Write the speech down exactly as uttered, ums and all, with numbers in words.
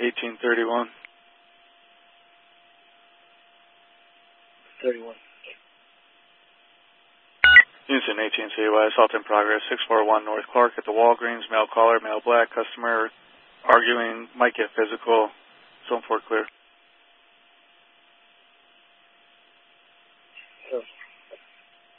eighteen thirty-one. thirty-one. Houston, eighteen C Y, assault in progress, six four one North Clark at the Walgreens, male caller, male black, customer arguing, might get physical, zone four clear.